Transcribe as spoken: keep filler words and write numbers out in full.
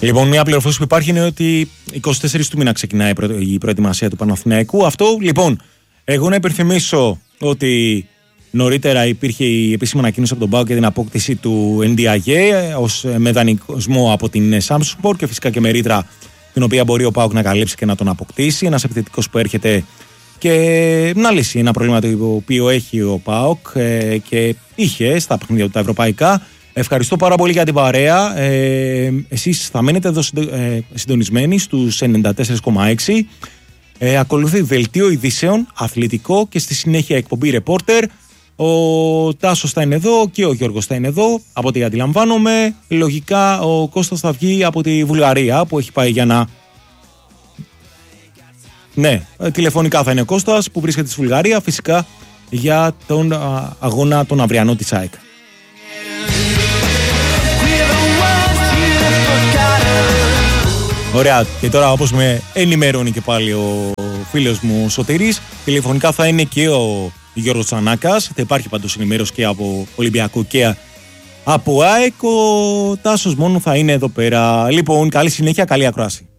Λοιπόν, μια πληροφόρηση που υπάρχει είναι ότι εικοστή τέταρτη του μήνα ξεκινάει η προετοιμασία του Παναθηναϊκού. Αυτό, λοιπόν, εγώ να υπενθυμίσω ότι νωρίτερα υπήρχε η επίσημη ανακοίνωση από τον ΠΑΟΚ για την απόκτηση του Ndiaye ως με δανεισμό από την Samsung και φυσικά και με ρήτρα την οποία μπορεί ο ΠΑΟΚ να καλύψει και να τον αποκτήσει. Ένας επιθετικός που έρχεται και να λύσει ένα πρόβλημα το οποίο έχει ο ΠΑΟΚ και είχε στα παιχνίδια του τα ευρωπαϊκά. Ευχαριστώ πάρα πολύ για την παρέα. Ε, εσείς θα μένετε εδώ συντονισμένοι στους ενενήντα τέσσερα κόμμα έξι. Ε, ακολουθεί δελτίο ειδήσεων, αθλητικό και στη συνέχεια εκπομπή Reporter. Ο Τάσος θα είναι εδώ και ο Γιώργος θα είναι εδώ. Από ό,τι αντιλαμβάνομαι, λογικά ο Κώστας θα βγει από τη Βουλγαρία που έχει πάει για να... Ναι, τηλεφωνικά θα είναι ο Κώστας που βρίσκεται στη Βουλγαρία, φυσικά για τον α, αγώνα τον αυριανό της ΑΕΚ. Ωραία, και τώρα όπως με ενημερώνει και πάλι ο φίλος μου Σωτήρης, τηλεφωνικά θα είναι και ο Γιώργος Τσανάκας, θα υπάρχει πάντως ενημέρωση και από Ολυμπιακό και από ΑΕΚ, ο Τάσος μόνο θα είναι εδώ πέρα. Λοιπόν, καλή συνέχεια, καλή ακρόαση.